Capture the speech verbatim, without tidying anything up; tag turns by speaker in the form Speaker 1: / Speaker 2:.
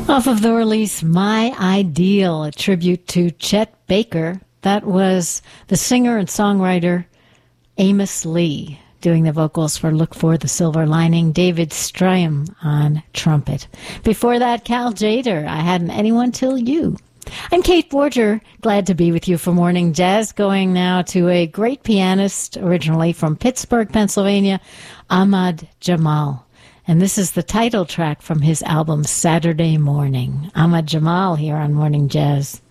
Speaker 1: Off of the release My Ideal, a tribute to Chet Baker. That was the singer and songwriter Amos Lee doing the vocals for Look for the Silver Lining. David Stryham on trumpet. Before that, Cal Tjader, I Hadn't Anyone Till You. I'm Kate Borger, glad to be with you for Morning Jazz, going now to a great pianist originally from Pittsburgh, Pennsylvania, Ahmad Jamal. And this is the title track from his album Saturday Morning. Ahmad Jamal here on Morning Jazz.